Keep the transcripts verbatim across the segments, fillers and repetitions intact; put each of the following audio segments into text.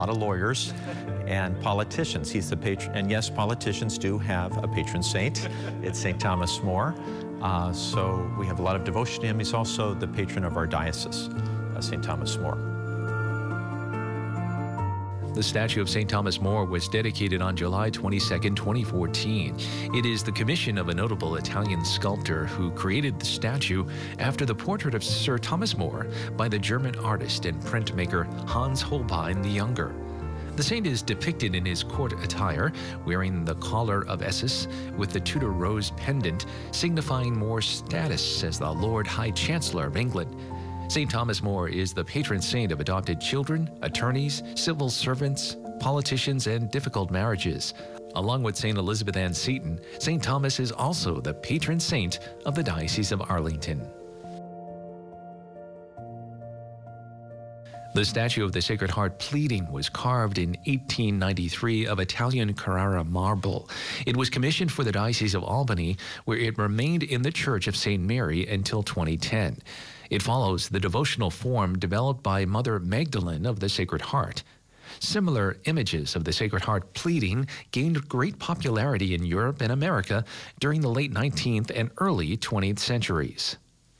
A lot of lawyers and politicians. He's the patron, and yes, politicians do have a patron saint. It's Saint Thomas More. Uh, so we have a lot of devotion to him. He's also the patron of our diocese, uh, Saint Thomas More. The statue of Saint Thomas More was dedicated on July twenty-second, twenty fourteen. It is the commission of a notable Italian sculptor who created the statue after the portrait of Sir Thomas More by the German artist and printmaker Hans Holbein the Younger. The saint is depicted in his court attire, wearing the collar of Essex with the Tudor rose pendant, signifying More's status as the Lord High Chancellor of England. Saint Thomas More is the patron saint of adopted children, attorneys, civil servants, politicians, and difficult marriages. Along with Saint Elizabeth Ann Seton, Saint Thomas is also the patron saint of the Diocese of Arlington. The statue of the Sacred Heart pleading was carved in eighteen ninety-three of Italian Carrara marble. It was commissioned for the Diocese of Albany, where it remained in the Church of Saint Mary until twenty ten. It follows the devotional form developed by Mother Magdalene of the Sacred Heart. Similar images of the Sacred Heart pleading gained great popularity in Europe and America during the late nineteenth and early twentieth centuries.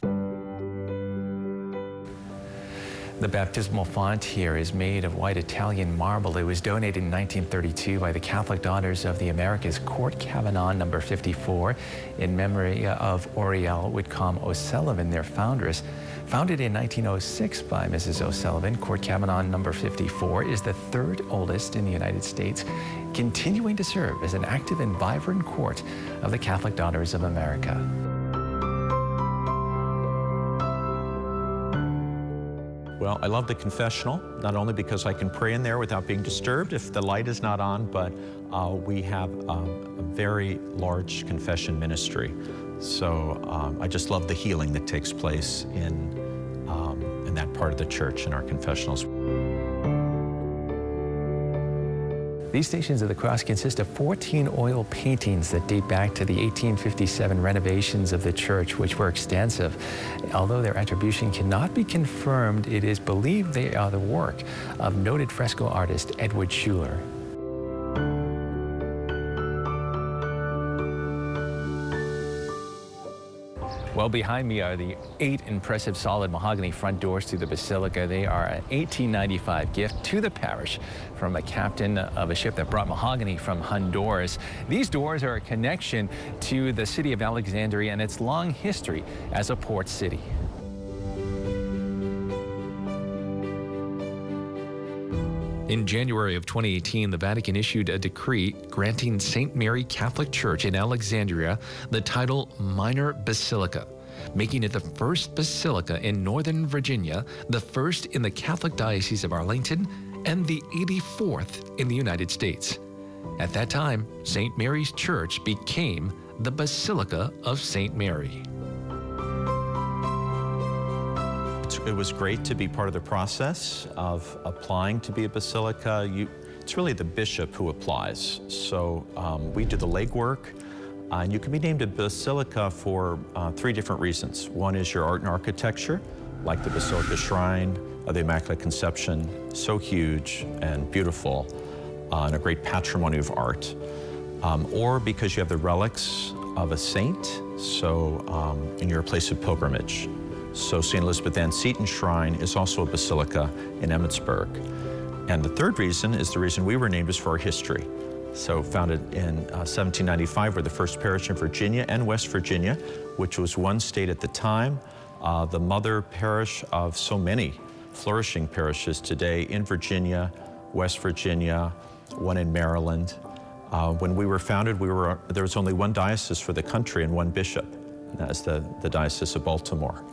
The baptismal font here is made of white Italian marble. It was donated in nineteen thirty-two by the Catholic Daughters of the Americas, Court Cavanon number fifty-four, in memory of Oriel Whitcomb O'Sullivan, their foundress. Founded in nineteen oh six by Missus O'Sullivan, Court Cavanon number fifty-four is the third oldest in the United States, continuing to serve as an active and vibrant court of the Catholic Daughters of America. Well, I love the confessional, not only because I can pray in there without being disturbed if the light is not on, but uh, we have um, a very large confession ministry. So um, I just love the healing that takes place in, um, in that part of the church in our confessionals. These Stations of the Cross consist of fourteen oil paintings that date back to the eighteen fifty-seven renovations of the church, which were extensive. Although their attribution cannot be confirmed, it is believed they are the work of noted fresco artist Edward Schuler. Well, behind me are the eight impressive solid mahogany front doors to the Basilica. They are an eighteen ninety-five gift to the parish from a captain of a ship that brought mahogany from Honduras. These doors are a connection to the city of Alexandria and its long history as a port city. In January of twenty eighteen, the Vatican issued a decree granting Saint Mary Catholic Church in Alexandria the title Minor Basilica, making it the first basilica in Northern Virginia, the first in the Catholic Diocese of Arlington, and the eighty-fourth in the United States. At that time, Saint Mary's Church became the Basilica of Saint Mary. It was great to be part of the process of applying to be a basilica. You, it's really the bishop who applies. So um, we do the legwork, uh, and you can be named a basilica for uh, three different reasons. One is your art and architecture, like the Basilica Shrine of the Immaculate Conception, so huge and beautiful, uh, and a great patrimony of art. Um, or because you have the relics of a saint, so um, and you're a place of pilgrimage. So Saint Elizabeth Ann Seton Shrine is also a basilica in Emmitsburg. And the third reason is the reason we were named is for our history. So founded in uh, seventeen ninety-five, we're the first parish in Virginia and West Virginia, which was one state at the time, uh, the mother parish of so many flourishing parishes today in Virginia, West Virginia, one in Maryland. Uh, when we were founded, we were, there was only one diocese for the country and one bishop, and that's the, the Diocese of Baltimore.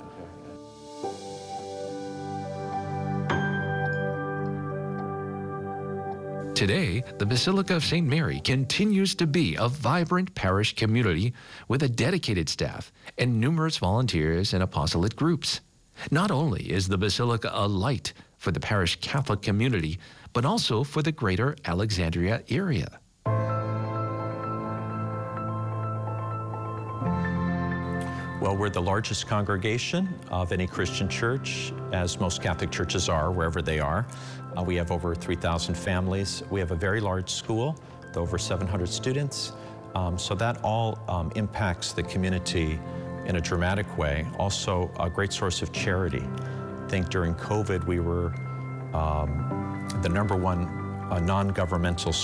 Today, the Basilica of Saint Mary continues to be a vibrant parish community with a dedicated staff and numerous volunteers and apostolate groups. Not only is the Basilica a light for the parish Catholic community, but also for the greater Alexandria area. Well, we're the largest congregation of any Christian church, as most Catholic churches are, wherever they are. Uh, we have over three thousand families. We have a very large school with over seven hundred students. Um, so that all um, impacts the community in a dramatic way. Also, a great source of charity. I think during COVID, we were um, the number one uh, non-governmental